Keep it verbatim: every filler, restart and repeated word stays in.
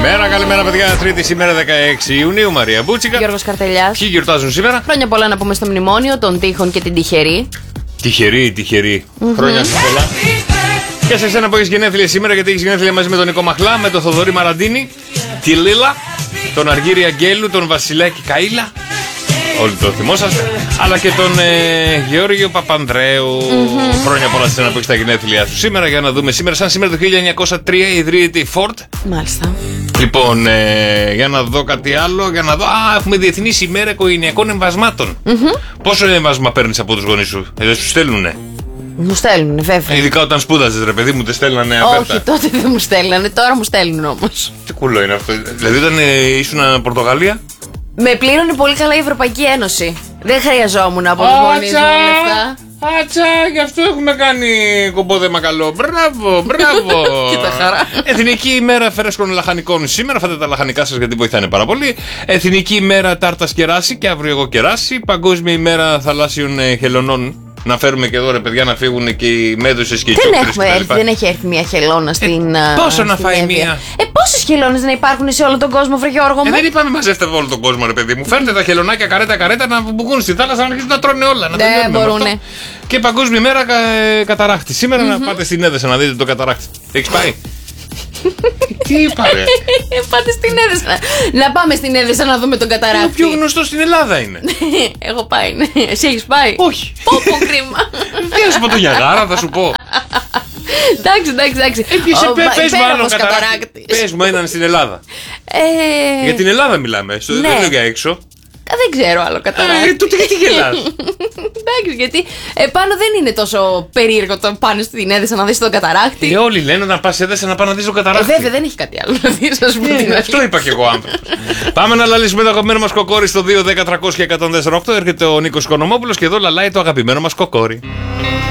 Καλημέρα, καλημέρα, παιδιά. Τρίτη σήμερα δεκαέξι Ιουνίου, Μαρία Μπούτσικα. Γιώργος Καρτελιάς. Ποιοι γιορτάζουν σήμερα? Χρόνια πολλά να πούμε στο μνημόνιο των Τείχων και την Τυχερή. Τυχερή, τυχερή. Mm-hmm. Χρόνια σου πολλά. Και σε εσένα που έχει γενέθλια σήμερα, γιατί έχει γενέθλια μαζί με τον Νικό Μαχλά, με τον Θοδωρή Μαραντίνη, τη Λίλα, τον Αργύρη Αγγέλου, τον Βασιλάκη Καΐλα. Όλοι το θυμόσαστε. Αλλά και τον ε, Γεώργιο Παπανδρέου. Mm-hmm. Χρόνια πολλά σε εσένα που έχει τα γενέθλια σου σήμερα. Για να δούμε σήμερα, σαν σήμερα το χίλια εννιακόσια τρία, ιδρύεται η Ford. Μάλιστα. Λοιπόν, ε, για να δω κάτι άλλο. Για να δω. Α, έχουμε Διεθνή ημέρα οικογενειακών εμβασμάτων. Mm-hmm. Πόσο εμβάσμα παίρνεις από τους γονείς σου? Ε, δεν σου στέλνουνε? Μου στέλνουνε, βέβαια. Ειδικά όταν σπούδαζες, ρε παιδί μου, δεν στέλνανε αβέρτα? Όχι, τότε δεν μου στέλνανε, τώρα μου στέλνουν όμως. Τι κουλό είναι αυτό. Δηλαδή, όταν ε, ήσουν Πορτογαλία. Με πλήρωνε πολύ καλά η Ευρωπαϊκή Ένωση. Δεν χρειαζόμουν από τους γονείς μου λεφτά. Άτσα, γι' αυτό έχουμε κάνει κομπόδεμα καλό. Μπράβο, μπράβο. Κοίτα χαρά. Εθνική ημέρα φρέσκων λαχανικών σήμερα. Φάτε τα λαχανικά σας γιατί βοηθάνε πάρα πολύ. Εθνική ημέρα τάρτας κεράσι και αύριο εγώ κεράσι. Παγκόσμια ημέρα θαλάσσιων χελωνών. Να φέρουμε και εδώ, ρε παιδιά, να φύγουν και οι μέδουσες και οι τσόκρες. Δεν έχει έρθει μια χελώνα στην. Ε, πόσο να φάει μία? Ε, πόσες χελώνες να υπάρχουν σε όλο τον κόσμο, βρε Γιώργο μου? Ε, δεν είπαμε μαζεύτε όλο τον κόσμο, ρε παιδί μου. Φέρνετε τα χελωνάκια καρέτα-καρέτα να μπουκούν στη θάλασσα, να αρχίσουν να τρώνε όλα. Να δεν μπορούνε. Και παγκόσμια ημέρα ε, καταράκτη. Σήμερα mm-hmm. να πάτε στην Έδεσα να δείτε το καταράκτη. Έχεις πάει? Τι είπα, ρε? Πάτε στην Έδεσα. Να πάμε στην Έδεσα να δούμε τον καταράκτη. Ο πιο γνωστό στην Ελλάδα είναι. Έχω πάει, ναι. Εσύ έχεις πάει? Όχι. Πω πω, κρίμα. Τι να σου πω, το Γιαγάρα θα σου πω. Εντάξει, εντάξει, εντάξει. Πες μου άλλο καταράκτη. Πες μου έναν στην Ελλάδα. Για την Ελλάδα μιλάμε, δεν λέω για έξω. Δεν ξέρω άλλο καταράκτη. Ε, τότε γιατί γελάς? Εντάξει, γιατί επάνω δεν είναι τόσο περίεργο το πάνω στην Έδεσα να δεις τον καταράκτη. Ε, όλοι λένε να πας Έδεσα να πας να δεις τον καταράκτη. Ε, βέβαια δεν έχει κάτι άλλο να δεις, ας πούμε. Ε, αυτό είπα κι εγώ, άνθρωπος. Πάμε να λαλήσουμε το αγαπημένο μας κοκόρι στο δύο δέκα τριακόσια εκατόν τέσσερα οκτώ. Έρχεται ο Νίκος Οικονομόπουλος και εδώ λαλάει το αγαπημένο μας κοκόρι.